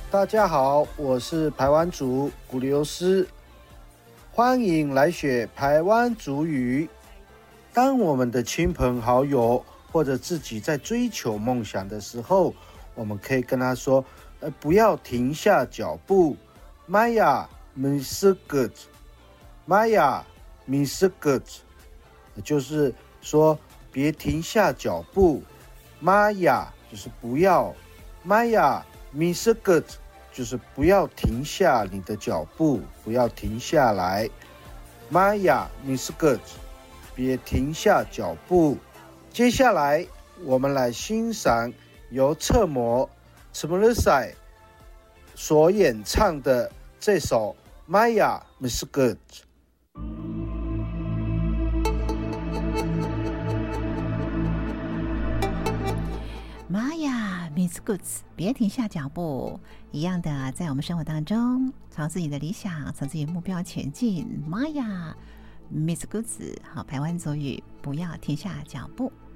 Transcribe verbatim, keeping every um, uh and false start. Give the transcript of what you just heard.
大家好，我是排湾族古流斯，欢迎来学排湾族语。当我们的亲朋好友或者自己在追求梦想的时候，我们可以跟他说：“呃，不要停下脚步。Maya misgut, Maya misgut， 也就是说别停下脚步。Maya 就是不要 ，Maya misgut 就是不要停下你的脚步，不要停下来。Maya misgut。”别停下脚步。接下来，我们来欣赏由侧模 Smrusai 所演唱的这首 Maya Misgut。 Maya Misgut， 别停下脚步。一样的，在我们生活当中，朝自己的理想、朝自己的目标前进。Maya Misgut， 好，排湾族语，不要停下脚步。